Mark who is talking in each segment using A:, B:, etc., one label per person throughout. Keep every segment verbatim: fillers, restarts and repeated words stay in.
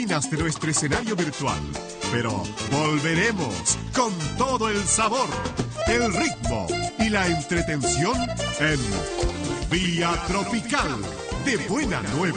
A: ruinas de nuestro escenario virtual. Pero volveremos con todo el sabor, el ritmo y la entretención en Vía Tropical de Buena Nueva.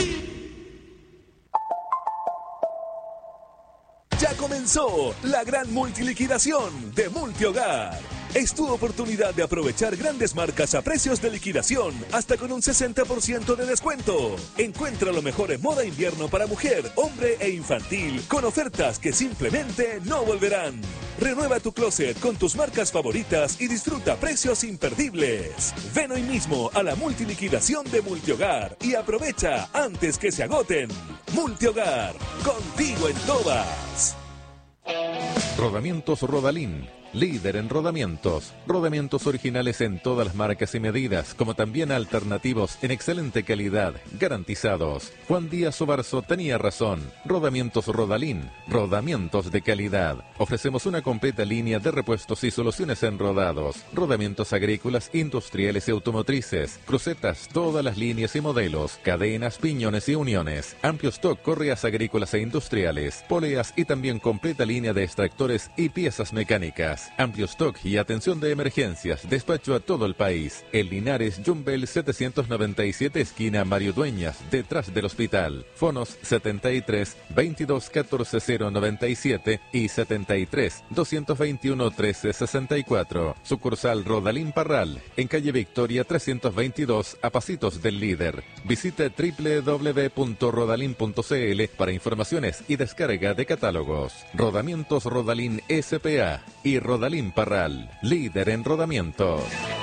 B: Ya comenzó la gran multiliquidación de Multihogar. Es tu oportunidad de aprovechar grandes marcas a precios de liquidación, hasta con un sesenta por ciento de descuento. Encuentra lo mejor en moda invierno para mujer, hombre e infantil, con ofertas que simplemente no volverán. Renueva tu closet con tus marcas favoritas y disfruta precios imperdibles. Ven hoy mismo a la multiliquidación de Multihogar y aprovecha antes que se agoten. Multihogar, contigo en todas.
C: Rodamientos Rodalín, líder en rodamientos. Rodamientos originales en todas las marcas y medidas, como también alternativos en excelente calidad, garantizados. Juan Díaz Obarzo tenía razón. Rodamientos Rodalín, rodamientos de calidad. Ofrecemos una completa línea de repuestos y soluciones en rodados, rodamientos agrícolas, industriales y automotrices, crucetas, todas las líneas y modelos, cadenas, piñones y uniones, amplio stock, correas agrícolas e industriales, poleas y también completa línea de extractores y piezas mecánicas. Amplio stock y atención de emergencias. Despacho a todo el país. En Linares, Jumbel setecientos noventa y siete, esquina Mario Dueñas, detrás del hospital. Fonos setenta y tres, veintidós, catorce, cero noventa y siete y setenta y tres, doscientos veintiuno, trece, sesenta y cuatro. Sucursal Rodalín Parral, en calle Victoria trescientos veintidós, a pasitos del líder. Visite doble u doble u doble u punto rodalin punto c l para informaciones y descarga de catálogos. Rodamientos Rodalín S P A y Rodalín Parral, líder en rodamientos.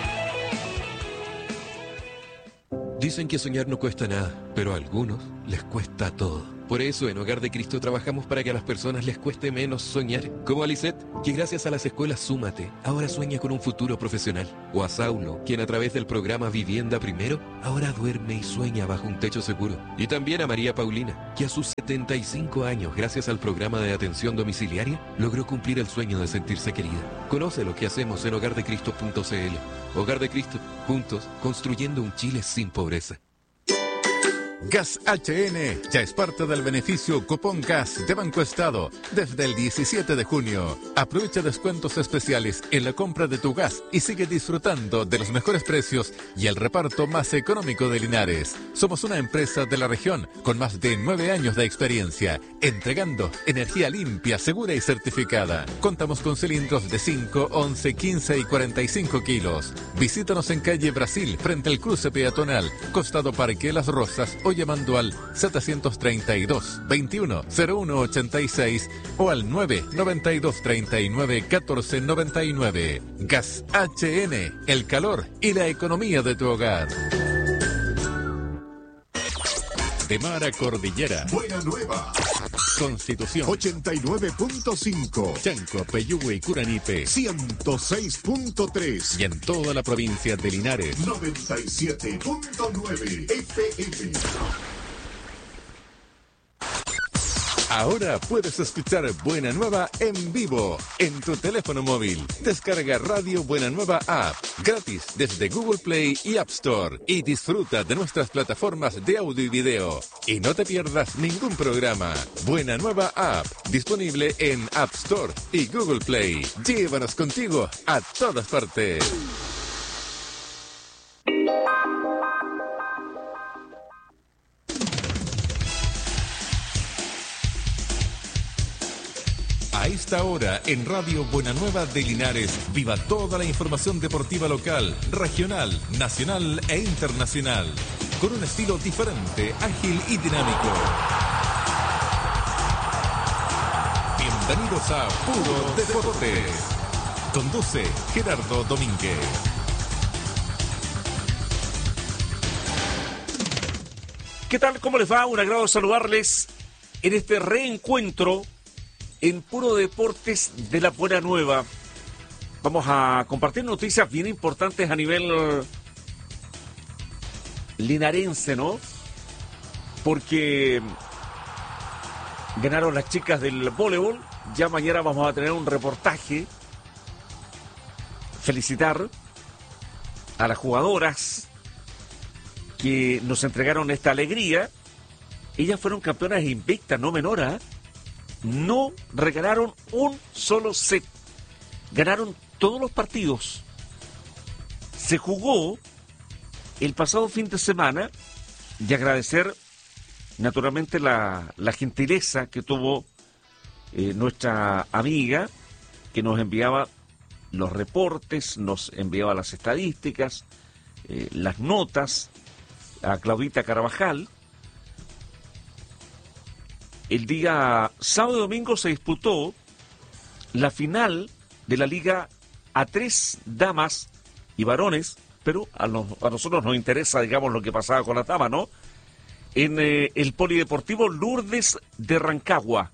D: Dicen que soñar no cuesta nada, pero a algunos les cuesta todo. Por eso en Hogar de Cristo trabajamos para que a las personas les cueste menos soñar. Como a Lisette, que gracias a las escuelas Súmate, ahora sueña con un futuro profesional. O a Saulo, quien a través del programa Vivienda Primero, ahora duerme y sueña bajo un techo seguro. Y también a María Paulina, que a sus setenta y cinco años, gracias al programa de atención domiciliaria, logró cumplir el sueño de sentirse querida. Conoce lo que hacemos en hogar de cristo punto c l. Hogar de Cristo, juntos, construyendo un Chile sin pobreza.
C: Gas H N ya es parte del beneficio Cupón Gas de Banco Estado desde el diecisiete de junio. Aprovecha descuentos especiales en la compra de tu gas y sigue disfrutando de los mejores precios y el reparto más económico de Linares. Somos una empresa de la región con más de nueve años de experiencia, entregando energía limpia, segura y certificada. Contamos con cilindros de cinco, once, quince y cuarenta y cinco kilos. Visítanos en calle Brasil, frente al cruce peatonal, costado Parque Las Rosas, o llamando al setecientos treinta y dos, veintiuno, cero uno ochenta y seis o al nueve noventa y dos, treinta y nueve, catorce noventa y nueve. Gas H N, el calor y la economía de tu hogar. De mar a cordillera.
A: Buena Nueva.
C: Constitución.
A: ochenta y nueve punto cinco.
C: Chanco, Peyúgue y Curanipe.
A: ciento seis punto tres.
C: Y en toda la provincia de Linares.
A: noventa y siete punto nueve F M.
C: Ahora puedes escuchar Buena Nueva en vivo en tu teléfono móvil. Descarga Radio Buena Nueva App gratis desde Google Play y App Store y disfruta de nuestras plataformas de audio y video. Y no te pierdas ningún programa. Buena Nueva App, disponible en App Store y Google Play. Llévanos contigo a todas partes. A esta hora, en Radio Buena Nueva de Linares, viva toda la información deportiva local, regional, nacional e internacional, con un estilo diferente, ágil y dinámico. Bienvenidos a Puro Deportes. Conduce Gerardo Domínguez.
E: ¿Qué tal? ¿Cómo les va? Un agrado saludarles en este reencuentro en Puro Deportes de la Buena Nueva. Vamos a compartir noticias bien importantes a nivel linarense, ¿no? Porque ganaron las chicas del voleibol. Ya mañana vamos a tener un reportaje. Felicitar a las jugadoras que nos entregaron esta alegría. ellas fueron campeonas invictas, no menores, ¿eh? No regalaron un solo set. Ganaron todos los partidos. Se jugó el pasado fin de semana y agradecer naturalmente la, la gentileza que tuvo eh, nuestra amiga, que nos enviaba los reportes, nos enviaba las estadísticas, eh, las notas, a Claudita Carvajal. El día sábado y domingo se disputó la final de la Liga A tres, damas y varones, pero a, nos, a nosotros nos interesa, digamos, lo que pasaba con la dama, ¿no? En eh, el Polideportivo Lourdes de Rancagua.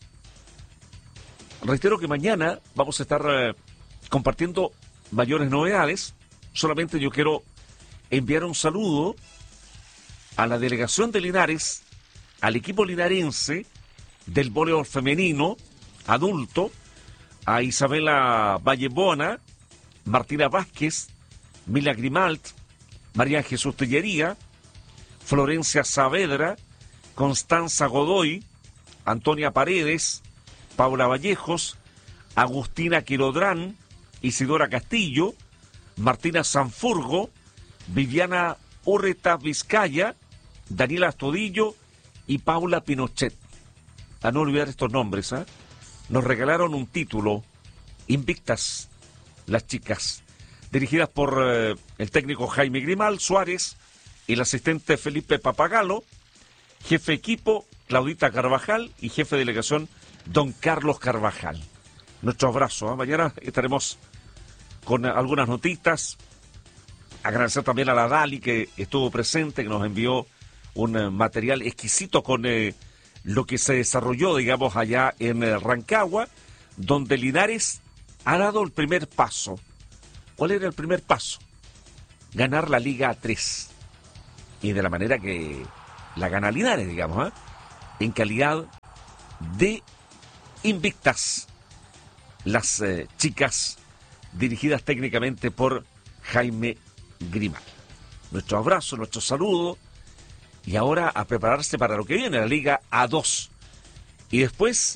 E: Reitero que mañana vamos a estar eh, compartiendo mayores novedades. Solamente yo quiero enviar un saludo a la delegación de Linares, al equipo linarense del voleibol femenino adulto, a Isabela Vallebona, Martina Vázquez, Mila Grimalt, María Jesús Tellería, Florencia Saavedra, Constanza Godoy, Antonia Paredes, Paula Vallejos, Agustina Quilodrán, Isidora Castillo, Martina Sanfurgo, Viviana Urreta Vizcaya, Daniela Astudillo y Paula Pinochet. A no olvidar estos nombres, ¿eh? Nos regalaron un título, invictas las chicas, dirigidas por eh, el técnico Jaime Grimal Suárez, el asistente Felipe Papagalo, jefe equipo Claudita Carvajal y jefe de delegación don Carlos Carvajal. Nuestro abrazo, ¿eh? Mañana estaremos con algunas notitas. Agradecer también a la Dali que estuvo presente, que nos envió un eh, material exquisito con eh, lo que se desarrolló, digamos, allá en eh, Rancagua, donde Linares ha dado el primer paso. ¿Cuál era el primer paso? Ganar la Liga A tres. Y de la manera que la gana Linares, digamos, ¿eh? En calidad de invictas. Las eh, chicas dirigidas técnicamente por Jaime Grimal. Nuestro abrazo, nuestro saludo. Y ahora a prepararse para lo que viene, la Liga A dos. Y después,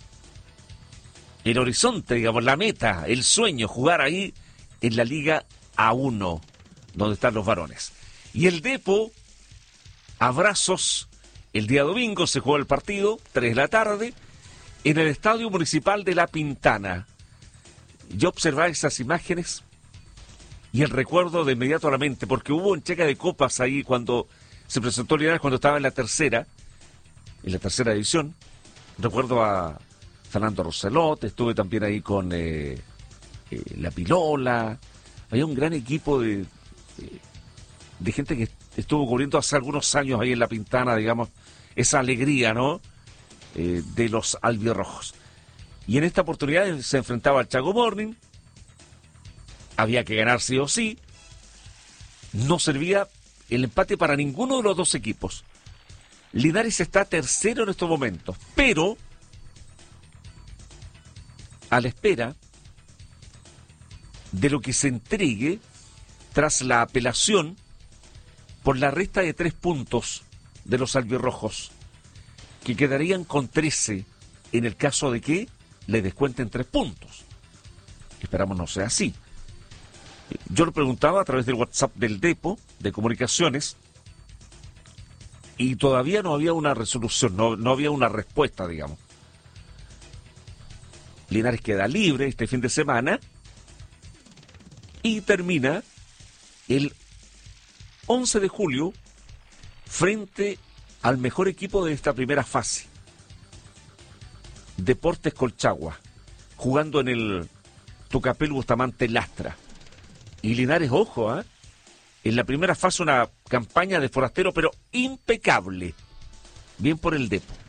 E: el horizonte, digamos, la meta, el sueño, jugar ahí en la Liga A uno, donde están los varones. Y el Depo, abrazos, el día domingo se jugó el partido, tres de la tarde, en el Estadio Municipal de La Pintana. Yo observaba esas imágenes y el recuerdo de inmediato a la mente, porque hubo entrega de copas ahí cuando se presentó Linares, cuando estaba en la tercera, en la tercera edición. Recuerdo a Fernando Roselot, estuve también ahí con eh, eh, La Pilola. Había un gran equipo de, de, de gente que estuvo cubriendo hace algunos años ahí en La Pintana, digamos, esa alegría, ¿no? Eh, de los albirrojos. Y en esta oportunidad se enfrentaba al Chaco Morning. Había que ganar sí o sí. No servía el empate para ninguno de los dos equipos. Linares está tercero en estos momentos, pero a la espera de lo que se entregue tras la apelación por la resta de tres puntos de los albirrojos, que quedarían con trece en el caso de que le descuenten tres puntos. Esperamos no sea así. Yo lo preguntaba a través del WhatsApp del Depo de Comunicaciones y todavía no había una resolución, no, no había una respuesta, digamos. Linares queda libre este fin de semana y termina el once de julio frente al mejor equipo de esta primera fase, Deportes Colchagua, jugando en el Tucapel Bustamante Lastra. Y Linares, ojo, ¿eh? En la primera fase una campaña de forastero, pero impecable. Bien por el Depo.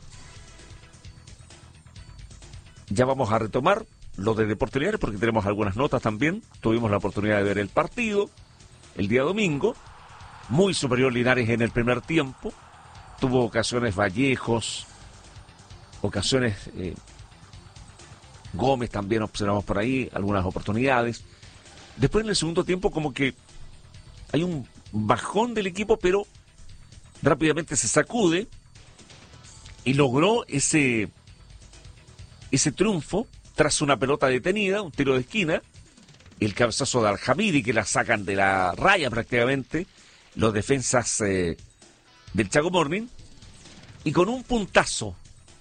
E: Ya vamos a retomar lo de Deportes Linares porque tenemos algunas notas también. Tuvimos la oportunidad de ver el partido el día domingo. Muy superior Linares en el primer tiempo. Tuvo ocasiones Vallejos, ocasiones eh, Gómez también observamos por ahí, algunas oportunidades. Después en el segundo tiempo como que hay un bajón del equipo, pero rápidamente se sacude y logró ese, ese triunfo tras una pelota detenida, un tiro de esquina, el cabezazo de Al-Hamidi que la sacan de la raya prácticamente, los defensas eh, del Chaco Morning, y con un puntazo,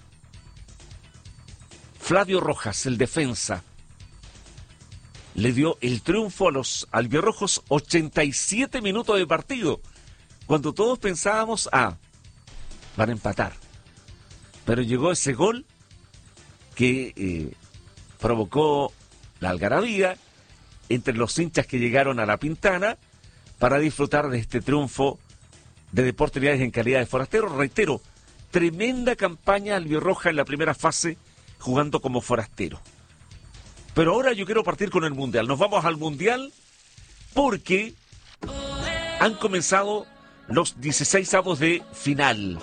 E: Flavio Rojas, el defensa, le dio el triunfo a los albirrojos, ochenta y siete minutos de partido, cuando todos pensábamos, ah, van a empatar. Pero llegó ese gol que eh, provocó la algarabía entre los hinchas que llegaron a La Pintana para disfrutar de este triunfo de Deportes Linares en calidad de forastero. Reitero, tremenda campaña albirroja en la primera fase jugando como forastero. Pero ahora yo quiero partir con el Mundial. Nos vamos al Mundial porque han comenzado los dieciseisavos de final,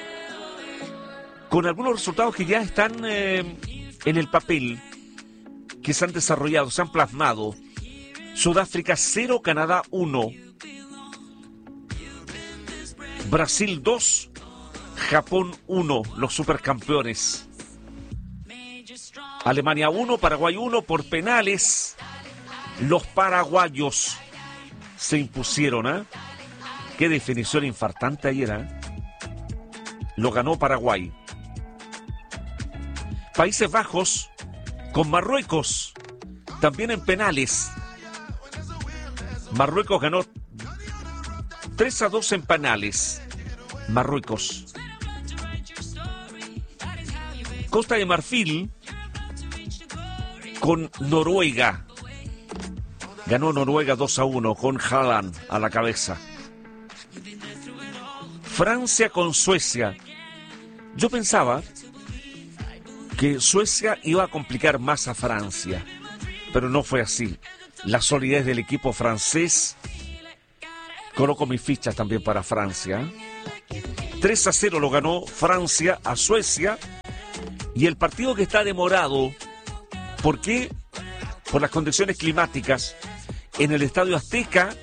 E: con algunos resultados que ya están eh, en el papel, que se han desarrollado, se han plasmado. Sudáfrica cero, Canadá uno, Brasil dos, Japón uno, los supercampeones. Alemania uno, Paraguay uno, por penales. Los paraguayos se impusieron, ¿eh? Qué definición infartante ayer, ¿eh? Lo ganó Paraguay. Países Bajos con Marruecos, también en penales. Marruecos ganó tres a dos en penales. Marruecos. Costa de Marfil con Noruega. Ganó Noruega dos a uno con Haaland a la cabeza. Francia con Suecia. Yo pensaba que Suecia iba a complicar más a Francia, pero no fue así. La solidez del equipo francés. Coloco mis fichas también para Francia. tres a cero lo ganó Francia a Suecia. Y el partido que está demorado, ¿por qué? Por las condiciones climáticas. En el Estadio Azteca,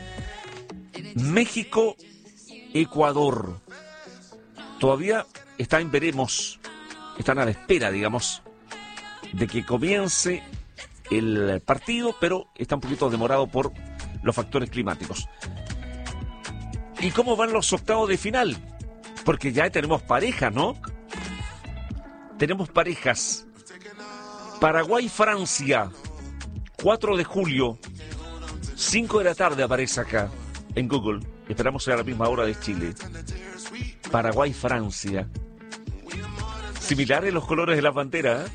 E: México, Ecuador. Todavía está en veremos. Están a la espera, digamos, de que comience el partido, pero está un poquito demorado por los factores climáticos. ¿Y cómo van los octavos de final? Porque ya tenemos parejas, ¿no? Tenemos parejas. Paraguay-Francia, cuatro de julio, cinco de la tarde aparece acá en Google. Esperamos sea a la misma hora de Chile. Paraguay-Francia. Similares los colores de la bandera, ¿eh?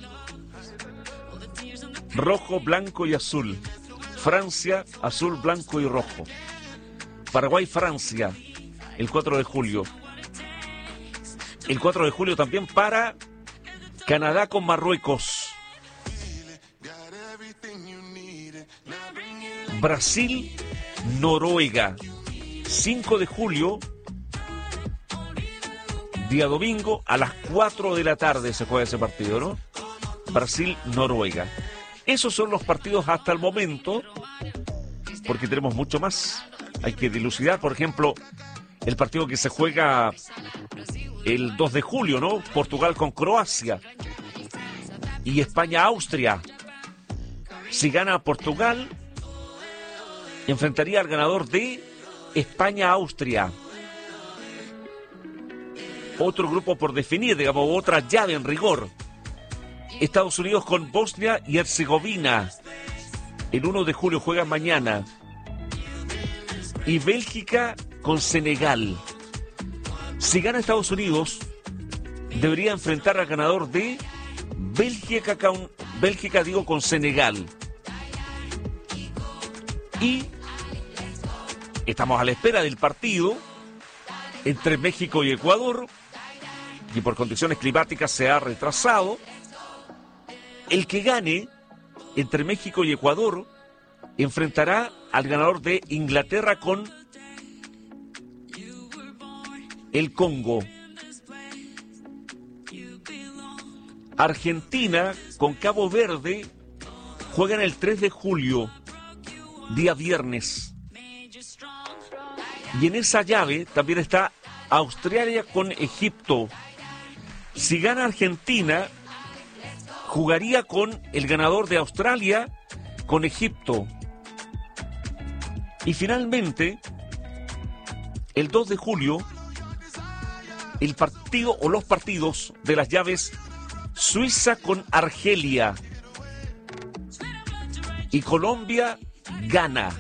E: Rojo, blanco y azul. Francia, azul, blanco y rojo. Paraguay-Francia, el cuatro de julio. El cuatro de julio también para Canadá con Marruecos. Brasil, Noruega. cinco de julio, día domingo, a las cuatro de la tarde se juega ese partido, ¿no? Brasil, Noruega. Esos son los partidos hasta el momento, porque tenemos mucho más. Hay que dilucidar, por ejemplo, el partido que se juega el dos de julio, ¿no? Portugal con Croacia y España-Austria. Si gana Portugal, enfrentaría al ganador de España-Austria. Otro grupo por definir, digamos, otra llave en rigor. Estados Unidos con Bosnia y Herzegovina. El uno de julio juega mañana. Y Bélgica con Senegal. Si gana Estados Unidos, debería enfrentar al ganador de Bélgica con, Bélgica, digo, con Senegal. Y estamos a la espera del partido entre México y Ecuador, y por condiciones climáticas se ha retrasado. El que gane entre México y Ecuador enfrentará al ganador de Inglaterra con el Congo. Argentina con Cabo Verde juegan el tres de julio, día viernes. Y en esa llave también está Australia con Egipto. Si gana Argentina, jugaría con el ganador de Australia, con Egipto. Y finalmente, el dos de julio, el partido o los partidos de las llaves Suiza con Argelia y Colombia gana.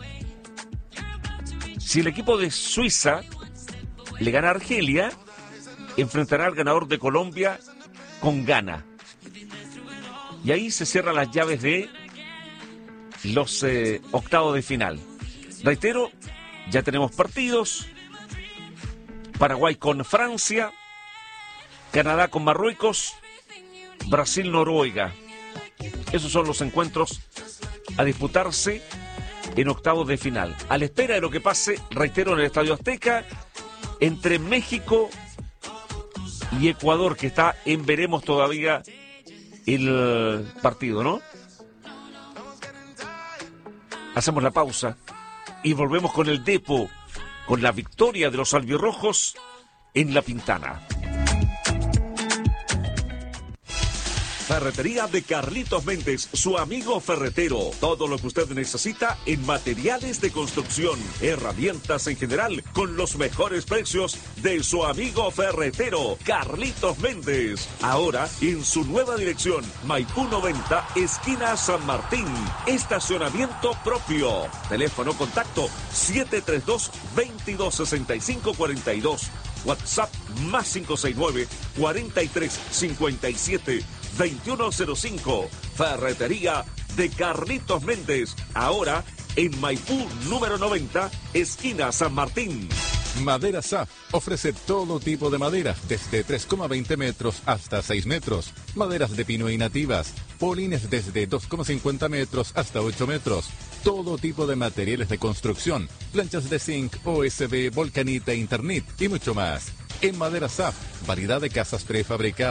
E: Si el equipo de Suiza le gana a Argelia, enfrentará al ganador de Colombia con Ghana. Y ahí se cierran las llaves de los eh, octavos de final. Reitero, ya tenemos partidos. Paraguay con Francia, Canadá con Marruecos, Brasil-Noruega. Esos son los encuentros a disputarse en octavos de final. A la espera de lo que pase, reitero, en el Estadio Azteca, entre México y Ecuador, que está en veremos todavía el partido, ¿no? Hacemos la pausa y volvemos con el Depo, con la victoria de los albirrojos en La Pintana. Ferretería de Carlitos Méndez, su amigo ferretero. Todo lo que usted necesita en materiales de construcción, herramientas en general, con los mejores precios de su amigo ferretero, Carlitos Méndez. Ahora en su nueva dirección, Maipú noventa, esquina San Martín. Estacionamiento propio. Teléfono contacto siete tres dos, veintidós sesenta y cinco cuarenta y dos. WhatsApp más cinco seis nueve, cuarenta y tres cincuenta y siete, veintiuno cero cinco. Ferretería de Carlitos Méndez. Ahora en Maipú número noventa, esquina San Martín.
C: Madera S A F ofrece todo tipo de madera, desde tres coma veinte metros hasta seis metros. Maderas de pino y nativas. Polines desde dos coma cincuenta metros hasta ocho metros. Todo tipo de materiales de construcción. Planchas de zinc, O S B, volcanita, Internet y mucho más. En Madera S A F, variedad de casas prefabricadas.